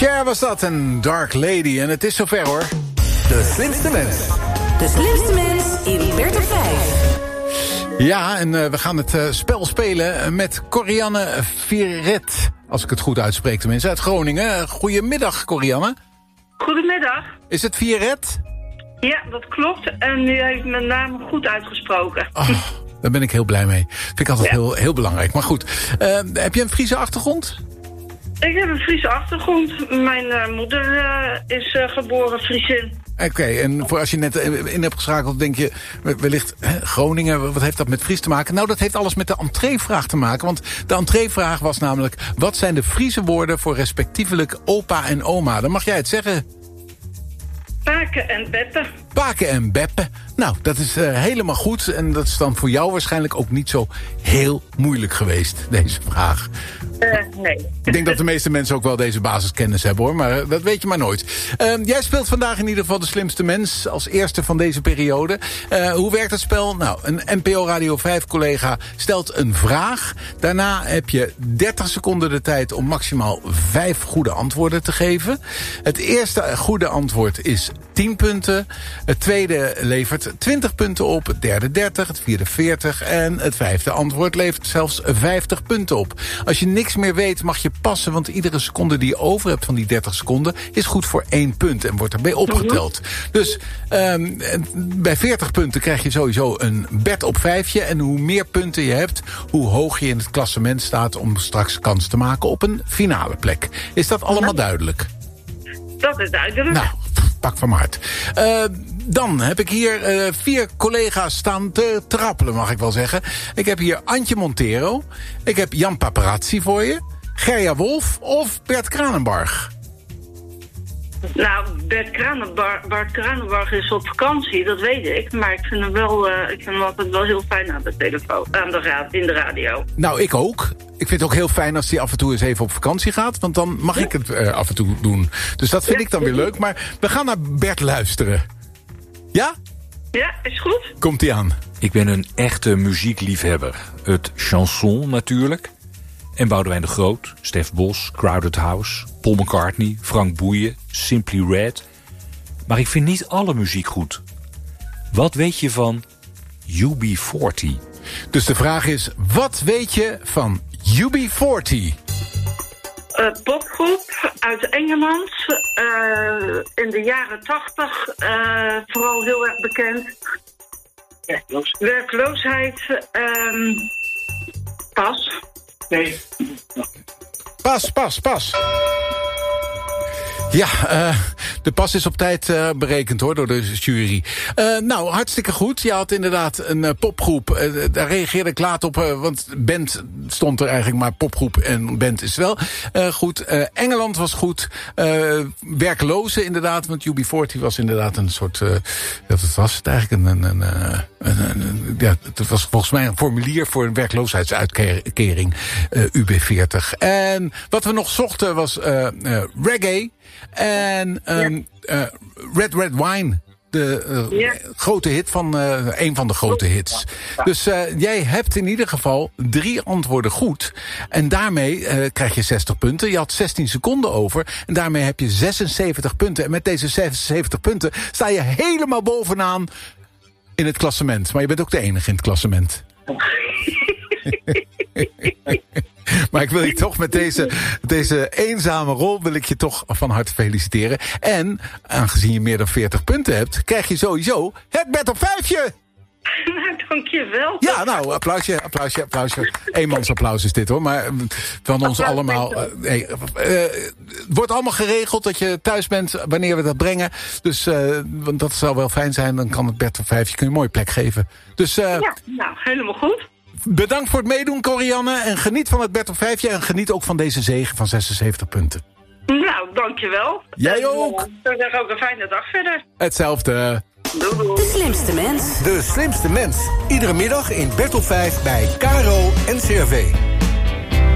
Cher was dat, een Dark Lady. En het is zover hoor. De slimste mens. De slimste mens in Bert op 5. Ja, en we gaan het spel spelen met Corianne Viret. Als ik het goed uitspreek tenminste, uit Groningen. Goedemiddag, Corianne. Goedemiddag. Is het Viret? Ja, dat klopt. En u heeft mijn naam goed uitgesproken. Oh, daar ben ik heel blij mee. Vind ik altijd heel belangrijk. Maar goed, heb je een Friese achtergrond? Ik heb een Friese achtergrond. Mijn moeder is geboren Friesin. Oké, en voor als je net in hebt geschakeld, denk je wellicht Groningen, wat heeft dat met Fries te maken? Nou, dat heeft alles met de entreevraag te maken. Want de entreevraag was namelijk, wat zijn de Friese woorden voor respectievelijk opa en oma? Dan mag jij het zeggen. Paken en beppen. Paken en beppen. Nou, dat is helemaal goed. En dat is dan voor jou waarschijnlijk ook niet zo heel moeilijk geweest, deze vraag. Nee. Ik denk dat de meeste mensen ook wel deze basiskennis hebben, hoor. Maar dat weet je maar nooit. Jij speelt vandaag in ieder geval de slimste mens als eerste van deze periode. Hoe werkt het spel? Nou, een NPO Radio 5-collega stelt een vraag. Daarna heb je 30 seconden de tijd om maximaal 5 goede antwoorden te geven. Het eerste goede antwoord is 10 punten. Het tweede levert 20 punten op. Het derde 30, het vierde 40. En het vijfde antwoord levert zelfs 50 punten op. Als je niks meer weet, mag je passen, want iedere seconde die je over hebt van die 30 seconden is goed voor 1 punt en wordt erbij opgeteld. Dus bij 40 punten krijg je sowieso een bed op 5. En hoe meer punten je hebt, hoe hoog je in het klassement staat om straks kans te maken op een finale plek. Is dat allemaal duidelijk? Dat is duidelijk. Nou, pak van mijn hart. Dan heb ik hier 4 collega's staan te trappelen, mag ik wel zeggen. Ik heb hier Antje Montero. Ik heb Jan Paparazzi voor je. Gerja Wolf of Bert Kranenbarg? Nou, Bert Kranenbarg is op vakantie, dat weet ik. Maar ik vind hem wel, altijd wel heel fijn aan de telefoon, in de radio. Nou, ik ook. Ik vind het ook heel fijn als hij af en toe eens even op vakantie gaat. Want dan mag ik het af en toe doen. Dus dat vind ik dan weer leuk. Maar we gaan naar Bert luisteren. Ja? Ja, is goed. Komt-ie aan. Ik ben een echte muziekliefhebber. Het chanson natuurlijk. En Boudewijn de Groot, Stef Bos, Crowded House, Paul McCartney, Frank Boeien, Simply Red. Maar ik vind niet alle muziek goed. Wat weet je van UB40? Dus de vraag is, wat weet je van UB40? Popgroep uit Engeland. In de jaren 80 vooral heel erg bekend. Werkloosheid. Pas. Nee. Pas. Ja, de pas is op tijd berekend hoor, door de jury. Nou, hartstikke goed. Je had inderdaad een popgroep. Daar reageerde ik laat op, want band stond er eigenlijk, maar popgroep en band is wel goed. Engeland was goed. Werklozen inderdaad, want UB40 was inderdaad een soort... dat was het eigenlijk het was volgens mij een formulier voor een werkloosheidsuitkering, UB40. En wat we nog zochten was reggae en Red Red Wine. De grote hit van een van de grote hits. Dus jij hebt in ieder geval 3 antwoorden goed. En daarmee krijg je 60 punten. Je had 16 seconden over. En daarmee heb je 76 punten. En met deze 76 punten sta je helemaal bovenaan in het klassement. Maar je bent ook de enige in het klassement. Maar ik wil je toch met deze eenzame rol wil ik je toch van harte feliciteren. En aangezien je meer dan 40 punten hebt, krijg je sowieso het bed op 5. Nou, dankjewel. Ja, nou, applausje. Eenmansapplaus is dit hoor, maar van ons allemaal. Het wordt allemaal geregeld dat je thuis bent wanneer we dat brengen. Dus want dat zou wel fijn zijn, dan kan het bed op 5, kun je een mooie plek geven. Dus, ja, nou, helemaal goed. Bedankt voor het meedoen, Corianne. En geniet van het bed op 5 en geniet ook van deze zege van 76 punten. Nou, dankjewel. Jij ook. Ik zeg ook een fijne dag verder. Hetzelfde. Doei. De slimste mens. De slimste mens. Iedere middag in Bed op 5 bij KRO NCRV.